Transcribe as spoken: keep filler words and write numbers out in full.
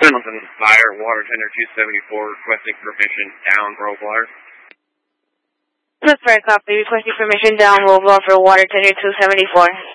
Pendleton Fire, water tender two seventy-four, requesting permission down Roblar. That's right, copy. Requesting permission down Roblar for water tender two seventy-four.